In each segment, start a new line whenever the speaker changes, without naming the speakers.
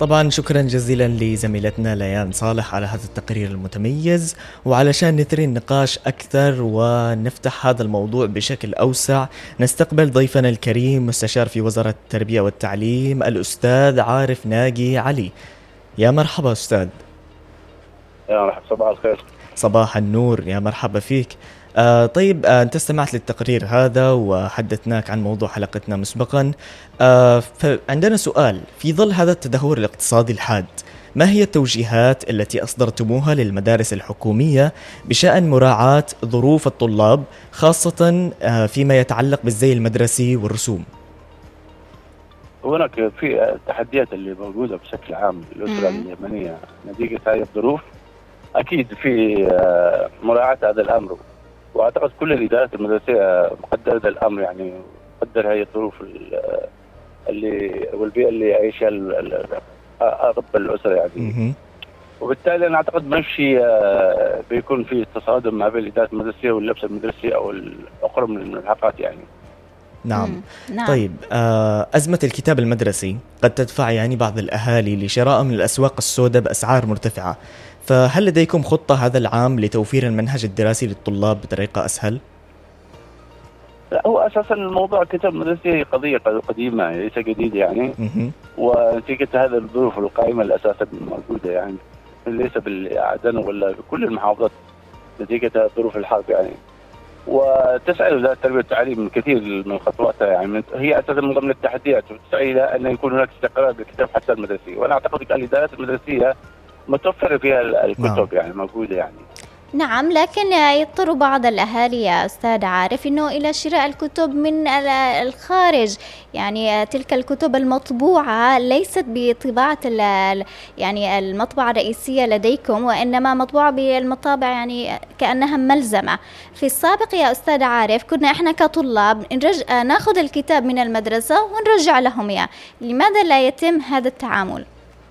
طبعا شكرا جزيلا لزميلتنا ليان صالح على هذا التقرير المتميز. وعلشان نثري النقاش أكثر ونفتح هذا الموضوع بشكل أوسع، نستقبل ضيفنا الكريم مستشار في وزارة التربية والتعليم الأستاذ عارف ناجي علي. يا مرحبا أستاذ.
يا مرحبا، صباح الخير.
صباح النور، يا مرحبا فيك. طيب، أنت استمعت للتقرير هذا وحدثناك عن موضوع حلقتنا مسبقا. فعندنا سؤال، في ظل هذا التدهور الاقتصادي الحاد، ما هي التوجيهات التي أصدرتموها للمدارس الحكومية بشأن مراعاة ظروف الطلاب، خاصة فيما يتعلق بالزي المدرسي والرسوم؟
هناك في التحديات اللي موجودة بشكل عام للأسرة اليمنية نتيجة هذه الظروف. أكيد في مراعاة هذا الأمر، وأعتقد كل الإدارات المدرسية مقدرة هذا الأمر، يعني مقدر هذه الظروف اللي والبيئة اللي يعيشها رب الأسرة يعني. وبالتالي أنا أعتقد ماشي بيكون في تصادم ما بين الإدارات المدرسية واللبس المدرسي أو الأخرى من الملحقات يعني.
نعم. طيب، أزمة الكتاب المدرسي قد تدفع يعني بعض الأهالي لشراء من الأسواق السوداء بأسعار مرتفعة، فهل لديكم خطة هذا العام لتوفير المنهج الدراسي للطلاب بطريقة أسهل؟
لا، هو أساسا الموضوع الكتاب المدرسي قضية قديمة ليس جديدة يعني. ونتيجة هذه الظروف القائمة الأساسا موجودة يعني، ليس بالعدن ولا بكل المحافظات نتيجة ظروف الحرب يعني. وتسعى وزارة التربية والتعليم كثير من خطواتها يعني، هي أساسا من ضمن التحديات، وتسعى إلى أن يكون هناك استقرار بالكتاب حتى المدرسي. وأنا أعتقد أن الإدارات المدرسية متوفرة فيها الكتب يعني موجودة يعني.
نعم، لكن يضطر بعض الأهالي يا أستاذ عارف أنه إلى شراء الكتب من الخارج، يعني تلك الكتب المطبوعة ليست بطباعة يعني المطبعة الرئيسية لديكم، وإنما مطبوعة بالمطابع يعني كأنها ملزمة. في السابق يا أستاذ عارف كنا إحنا كطلاب ناخذ الكتاب من المدرسة ونرجع لهم إياه، لماذا لا يتم هذا التعامل؟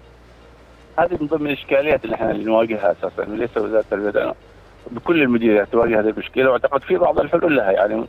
هذه من ضمن الإشكاليات اللي احنا نواجهها أساسا، وليس وزارة التربية بكل المديريات تواجه هذه المشكلة، واعتقد في بعض الحلول لها يعني.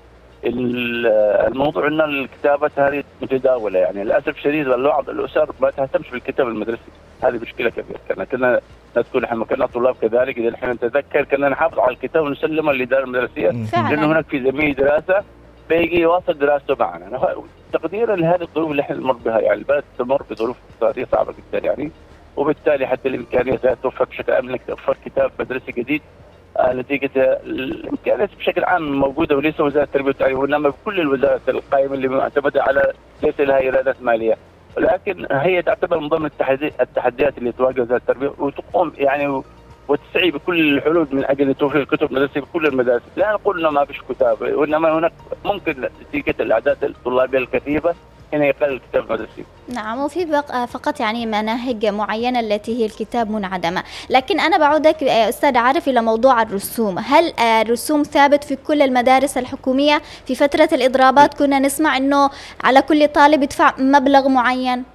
الموضوع ان الكتابات هذه متداولة يعني، للأسف الشديد بعض الأسر ما تهتمش بالكتاب المدرسي. هذه مشكلة كبيرة. كنا نذكر احنا كنا طلاب كذلك، إذا احنا نتذكر كنا نحافظ على الكتاب ونسلمه للإدارة المدرسية، لأنه هناك في زميل دراسة بيجي يواصل دراسته معنا. تقديرا لهذه الظروف اللي احنا نمر بها يعني، البلد تمر بظروف اقتصادية صعبة جدا يعني، وبالتالي حتى الإمكانيات لا توفر بشكل عام انك توفر كتاب مدرسي جديد نتيجة الإمكانيات بشكل عام موجودة، وليس وزارة التربية والتعليم وإنما بكل الوزارات القائمة اللي معتمدة على ليس لها إيرادات مالية، ولكن هي تعتبر من ضمن التحديات اللي تواجه وزارة التربية، وتقوم يعني وتسعي بكل الحلول من أجل توفير الكتب المدرسية بكل المدارس. لا نقول إنه ما فيش كتاب، وإنما هناك ممكن نتيجة الأعداد الطلابية الكثيفة هنا يقل الكتاب المدرسي.
نعم، وفي فقط يعني مناهج معينة التي هي الكتاب منعدمة. لكن أنا بعودك يا أستاذ عارف إلى موضوع الرسوم. هل الرسوم ثابت في كل المدارس الحكومية؟ في فترة الإضرابات كنا نسمع أنه على كل طالب يدفع مبلغ معين.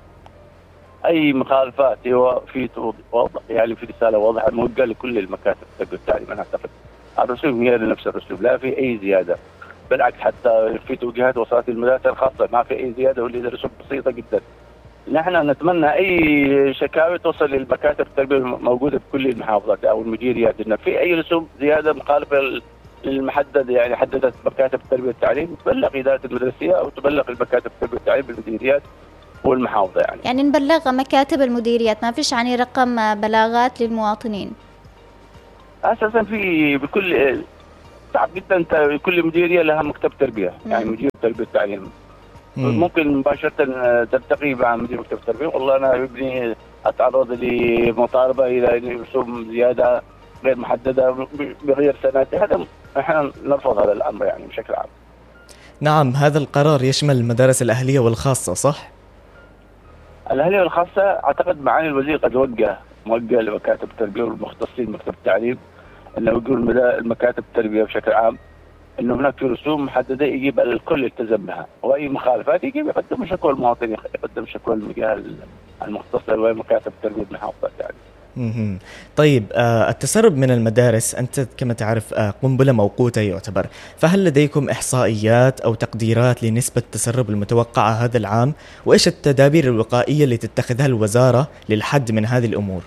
أي مخالفات هو في يعني في رسالة واضحة موجهة لكل المكاتب التربية والتعليم. أنا أعتقد الرسوم هي نفس الرسوم، لا في أي زيادة، بالعكس حتى في توجيهات وصلت للمدارس الخاصة ما في أي زيادة، واللي رسوم بسيطة جدا. نحن نتمنى أي شكاوي توصل للمكاتب التربية الموجودة بكل المحافظات أو المديريات، إن في أي رسوم زيادة مخالفة للمحدد يعني حددت مكاتب التربية والتعليم تبلغ إدارة المدرسية أو تبلغ المكاتب التربية والتعليم بالمديريات والمحافظة يعني
نبلغ مكاتب المديريات، ما فيش يعني رقم بلاغات للمواطنين
أساسا في بكل صعب جدا. انت كل مديريه لها مكتب تربيه يعني مدير التربيه والتعليم، ممكن مباشره تلتقي مع مدير مكتب التربيه، والله انا ابني اتعرض لمطالبه الى رسوم زياده غير محدده بغير سنوات. هذا احنا نرفض هذا الامر يعني بشكل عام.
نعم، هذا القرار يشمل المدارس الاهليه والخاصه صح؟
الاهليه والخاصه اعتقد معالي الوزير قد موجه لمكاتب التربيه والمختصين مكتب التعليم انه يقول المكاتب التربيه بشكل عام انه هناك في رسوم محدده يجب الكل يلتزم بها، واي مخالفات يجب يقدم شكوى المواطنين، يقدم شكوى المجال المختصه ومكاتب التربيه بالمحافظات يعني.
مهم. طيب التسرب من المدارس أنت كما تعرف قنبلة موقوتة يعتبر، فهل لديكم إحصائيات أو تقديرات لنسبة التسرب المتوقعة هذا العام؟ وإيش التدابير الوقائية اللي تتخذها الوزارة للحد من هذه الأمور؟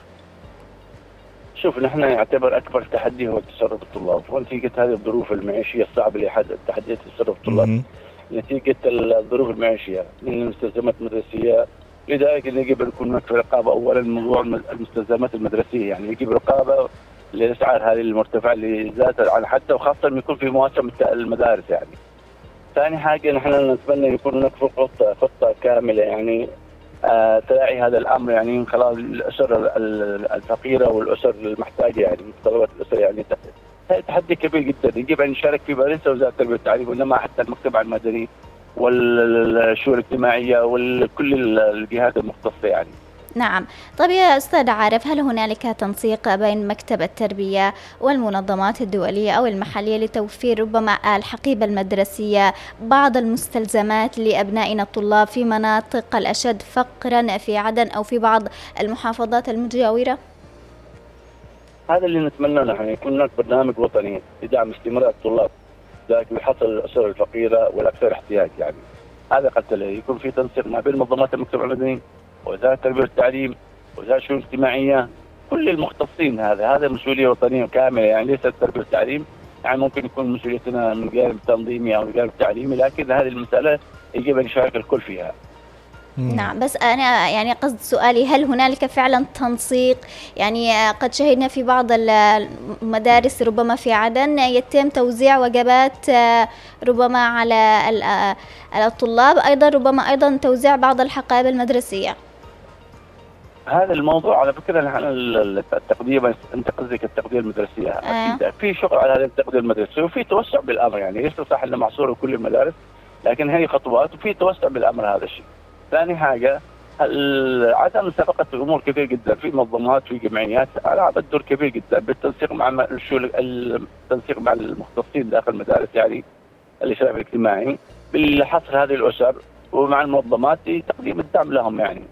شوف، نحن يعتبر أكبر تحدي هو تسرب الطلاب، ونتيجة هذه الظروف المعيشية الصعبة لحد تحدي تسرب الطلاب، نتيجة الظروف المعيشية من المستلزمات المدرسية. لذلك يجب أن يكون هناك رقابة أولا موضوع المستلزمات المدرسية، يعني يجب رقابة للأسعار هذه المرتفعة اللي زادت عن حتى، وخاصة يكون في مواسم المدارس يعني. ثاني حاجة نحن نتمنى يكون هناك خطة كاملة يعني تراعي هذا الأمر، يعني من خلال الأسر الفقيرة والأسر المحتاجة، يعني متطلبات الأسر. يعني تحدي كبير جدا يجب أن يشارك فيه ليس وزارة التربية والتعليم، وإنما حتى المجتمع المدني والشؤون الاجتماعية وكل الجهات المختصة يعني.
نعم. طيب يا أستاذ عارف، هل هنالك تنسيق بين مكتب التربية والمنظمات الدولية أو المحلية لتوفير ربما الحقيبة المدرسية، بعض المستلزمات لأبنائنا الطلاب في مناطق الأشد فقرا في عدن أو في بعض المحافظات المجاورة؟
هذا اللي نتمناه نحن، يكون هناك برنامج وطني لدعم استمرار الطلاب، ذلك بحصل الأسر الفقيرة والأكثر احتياج. يعني هذا قد يكون في تنسيق ما بين منظمات المجتمع المدني ووزارة التربية والتعليم ووزارة الشؤون الاجتماعية، كل المختصين. هذا مسؤولية وطنية كاملة، يعني ليس التربية والتعليم، يعني ممكن يكون مسؤوليتنا من جانب التنظيمي أو من جانب التعليمي، لكن هذه المسألة يجب أن يشارك الكل فيها.
نعم، بس أنا يعني قصد سؤالي، هل هنالك فعلا تنسيق؟ يعني قد شهدنا في بعض المدارس ربما في عدن يتم توزيع وجبات ربما على الطلاب، أيضا ربما أيضا توزيع بعض الحقائب المدرسية.
هذا الموضوع على فكرة نحن التقديم، أنت قصدك التقدير المدرسية، أكيد في شغل على هذا التقدير المدرسي وفي توسع بالأمر، يعني ليس صح أنه محصور كل المدارس، لكن هي خطوات وفي توسع بالأمر هذا الشيء. ثاني حاجة، عدم سبقت الأمور كثير جدا في منظمات في جمعيات لعبت دور كبير جدا بالتنسيق مع التنسيق مع المختصين داخل المدارس، يعني الإشراف الاجتماعي بالحصر هذه الأسر، ومع المنظمات تقديم الدعم لهم يعني.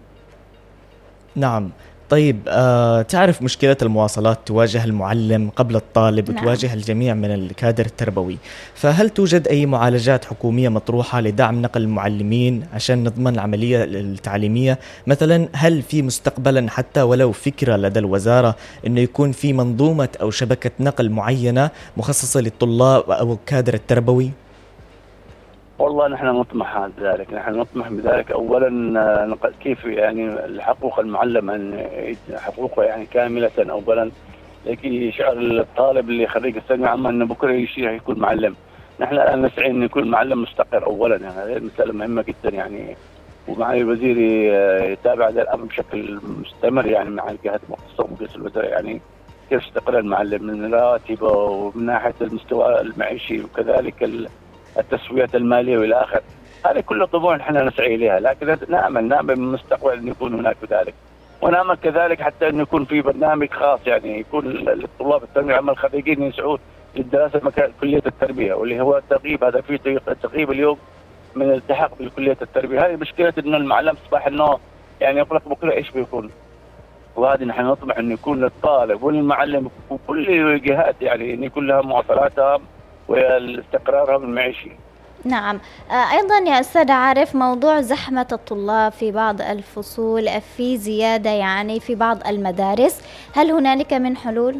نعم. طيب تعرف مشكلة المواصلات تواجه المعلم قبل الطالب وتواجه الجميع من الكادر التربوي، فهل توجد أي معالجات حكومية مطروحة لدعم نقل المعلمين عشان نضمن العملية التعليمية؟ مثلا هل في مستقبلا حتى ولو فكرة لدى الوزارة أنه يكون في منظومة أو شبكة نقل معينة مخصصة للطلاب أو الكادر التربوي؟
والله نحن نطمح بذلك، نحن نطمح بذلك. أولا كيف يعني حقوق المعلم أن حقوقه يعني كاملة أولا، لكن يشعر الطالب اللي خريج الثانوية العامة أنه بكرة يشيء يكون معلم. نحن الآن نسعى أن يكون معلم مستقر أولا، يعني هذه مسألة مهمة جدا يعني، ومعالي الوزير يتابع هذا الأمر بشكل مستمر يعني مع الجهات المختصة ومجلس الوزراء، يعني كيف يستقر المعلم من راتبه ومن ناحية المستوى المعيشي وكذلك التسويات المالية والى آخر. هذه كل طموح نحن نسعى إليها، لكن نأمل من المستقبل أن يكون هناك ذلك، ونأمل كذلك حتى أن يكون في برنامج خاص يعني يكون للطلاب الثانوية العامة الخريجين يسعون للدراسة مكان كلية التربية، واللي هو الترغيب. هذا في ترغيب اليوم من الالتحاق بكلية التربية. هذه مشكلة إنه المعلم أصبح إنه يعني يقول لك بكرة إيش بيكون، وهذه نحن نطمح أن يكون للطالب والمعلم وكل الجهات يعني أن يكون لها مواصلاتها والاستقرارهم المعيشي.
نعم. أيضا يا أستاذ عارف، موضوع زحمة الطلاب في بعض الفصول في زيادة يعني في بعض المدارس، هل هنالك من حلول؟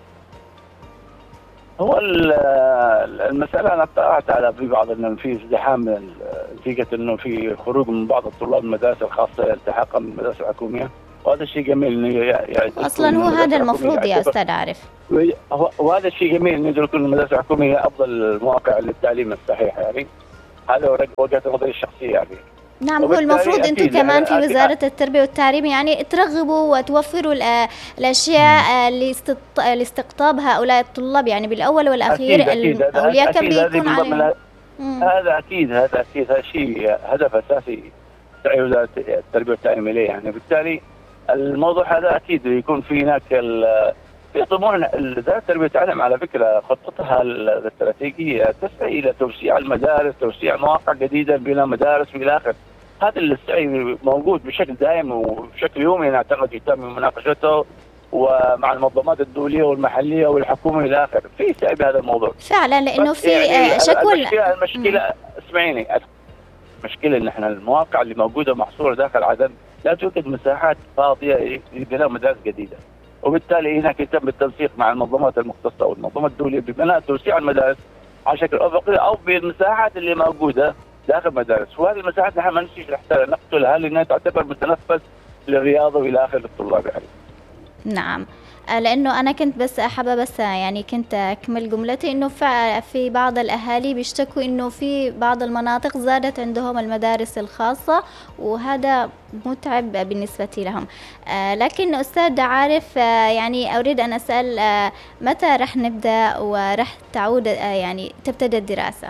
هو المسألة أنا اطلعت على في بعض أنه في ازدحام نتيجة أنه في خروج من بعض الطلاب من المدارس الخاصة التحاقا بالمدارس الحكومية، وهذا شيء جميل. يعني
أصلا هو هذا المفروض يا أستاذ عارف،
وهذا الشيء جميل أن يدركوا أن المدارس الحكومية أفضل المواقع للتعليم الصحيح، يعني هذا وجهة نظري الشخصية يعني.
نعم، هو المفروض أنتم كمان في وزارة التربية والتعليم يعني ترغبوا وتوفروا الأشياء لاستقطاب هؤلاء الطلاب، يعني بالأول والأخير الأولياء كم بيكون عليهم.
هذا أكيد هذا شيء هدف أساسي تعي وزارة التربية والتعليم إليه يعني. بالتالي الموضوع هذا أكيد يكون في هناك في طموح. وزارة التربية والتعليم على فكرة خطتها الاستراتيجية تسعى إلى توسيع المدارس، توسيع مواقع جديدة بلا مدارس وإلى آخر. هذا السعي موجود بشكل دائم وبشكل يومي، نعتقد يتم مناقشته ومع المنظمات الدوليه والمحليه والحكومه الى اخره، في سعي بهذا الموضوع
فعلا، لانه في
يعني
شكوى.
المشكله اسمعيني، المشكله ان احنا المواقع اللي موجوده محصوره داخل عدن، لا توجد مساحات فاضيه لبناء مدارس جديده، وبالتالي هناك يتم بالتنسيق مع المنظمات المختصه والمنظمات الدوليه ببناء توسيع المدارس على شكل افقي او بالمساحات اللي موجوده داخل المدارس، وهذه المساحات نحن ما نسيش نقتلها لانها تعتبر متنفس للرياضه والى اخره للطلاب يعني.
نعم، لانه انا كنت بس حابه بس يعني كنت اكمل جملتي انه في بعض الاهالي بيشتكوا انه في بعض المناطق زادت عندهم المدارس الخاصه، وهذا متعب بالنسبه لهم. لكن استاذ عارف، يعني اريد ان اسال متى رح نبدا ورح تعود يعني تبتدي الدراسه؟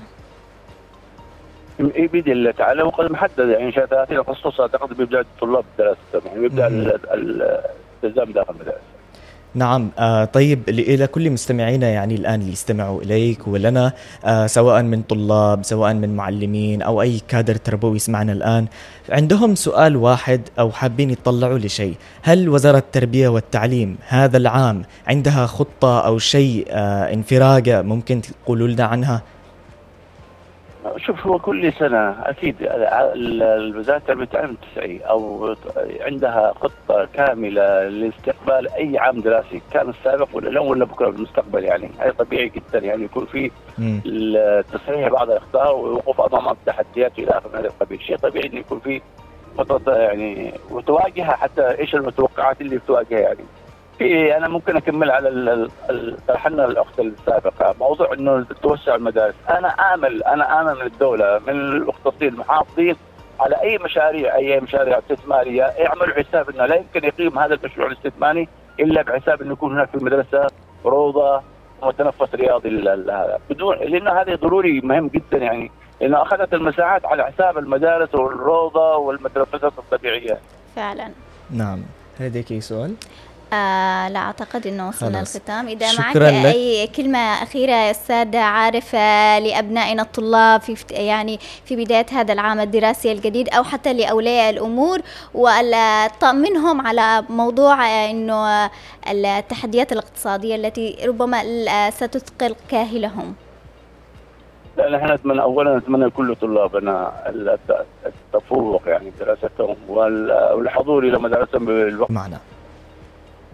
بإذن الله تعالى وقد محدد يعني شهر 30 أغسطس أعتقد بيبدأ الطلاب دراستهم، يعني بيبدأ الالتزام داخل المدارس.
نعم. طيب، إلى كل مستمعينا يعني الآن اللي يستمعوا إليك ولنا، سواء من طلاب سواء من معلمين أو أي كادر تربوي يسمعنا الآن، عندهم سؤال واحد أو حابين يطلعوا لشيء: هل وزارة التربية والتعليم هذا العام عندها خطة أو شيء انفراجة ممكن تقولوا لنا عنها؟
شوف، هو كل سنة أكيد وزارة التربية والتعليم تسعي أو عندها خطة كاملة لاستقبال أي عام دراسي، كان السابق ولا اليوم ولا بكرة بالمستقبل، يعني هذا طبيعي جدا، يعني يكون في تصحيح بعض الأخطاء ووقوف أمام التحديات إلى آخر من هذا القبيل، شيء طبيعي إنه يكون في خطط يعني وتواجهها، حتى إيش المتوقعات اللي بتواجهها يعني. في انا ممكن اكمل على طرحنا الاخت السابقه، موضوع انه توسع المدارس، انا امل من الدوله من المختصين المحافظين على اي مشاريع استثماريه يعملوا حساب انه لا يمكن يقيم هذا المشروع الاستثماري الا بحساب انه يكون هناك في المدرسه روضه ومتنفس رياضي هذا، بدون لانه هذا ضروري مهم جدا، يعني لانه اخذت المساحات على حساب المدارس والروضه والمتنفسات الطبيعيه.
فعلا.
نعم. لديك اي سؤال؟
لا أعتقد أنه وصلنا الختام. إذا معك
لك.
أي كلمة أخيرة يا أستاذ عارف لأبنائنا الطلاب في بداية هذا العام الدراسي الجديد، أو حتى لأولياء الأمور، وطمنهم على موضوع أنه التحديات الاقتصادية التي ربما ستثقل كاهلهم.
لا، نحن نتمنى كل طلابنا التفوق يعني بدراستهم والحضور إلى مدارسهم بالوقت
معنا.